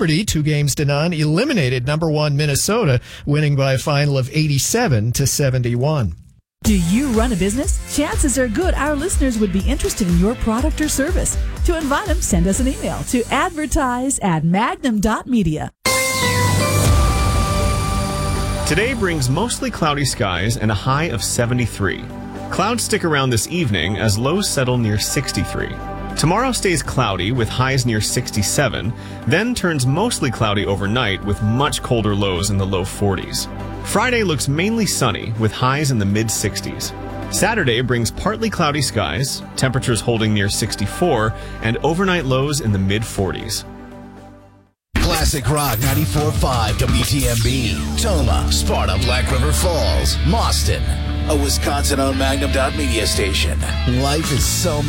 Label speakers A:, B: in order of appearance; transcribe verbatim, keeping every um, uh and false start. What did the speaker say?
A: Liberty, two games to none, eliminated number one Minnesota, winning by a final of eighty-seven to seventy-one.
B: Do you run a business? Chances are good our listeners would be interested in your product or service. To invite them, send us an email to advertise at magnum dot media.
C: Today brings mostly cloudy skies and a high of seventy-three. Clouds stick around this evening as lows settle near sixty-three. Tomorrow stays cloudy with highs near sixty-seven, then turns mostly cloudy overnight with much colder lows in the low forties. Friday looks mainly sunny with highs in the mid-sixties. Saturday brings partly cloudy skies, temperatures holding near sixty-four, and overnight lows in the mid-forties.
D: Classic Rock ninety-four point five W T M B, Toma, Sparta, Black River Falls, Mauston, a Wisconsin-owned Magnum dot media station. Life is so